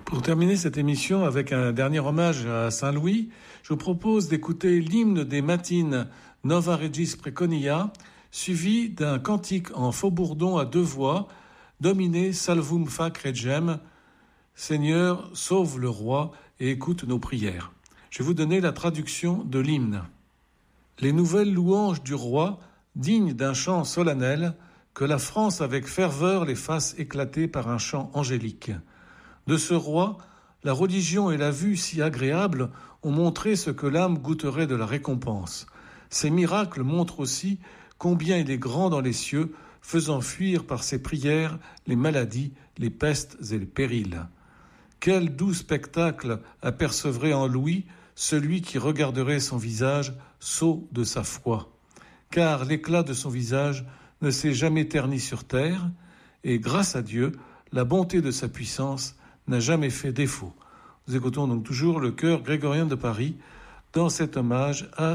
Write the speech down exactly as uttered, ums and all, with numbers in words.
Pour terminer cette émission avec un dernier hommage à Saint-Louis, je vous propose d'écouter l'hymne des matines Nova Regis Preconia, suivi d'un cantique en faux-bourdon à deux voix, Domine salvum fac regem, Seigneur, sauve le roi et écoute nos prières. Je vais vous donner la traduction de l'hymne. Les nouvelles louanges du roi, dignes d'un chant solennel, que la France avec ferveur les fasse éclater par un chant angélique. De ce roi, la religion et la vue si agréables ont montré ce que l'âme goûterait de la récompense. Ces miracles montrent aussi combien il est grand dans les cieux, faisant fuir par ses prières les maladies, les pestes et les périls. Quel doux spectacle apercevrait en Louis celui qui regarderait son visage sot de sa foi. Car l'éclat de son visage ne s'est jamais terni sur terre, et grâce à Dieu, la bonté de sa puissance n'a jamais fait défaut. Nous écoutons donc toujours le chœur grégorien de Paris dans cet hommage à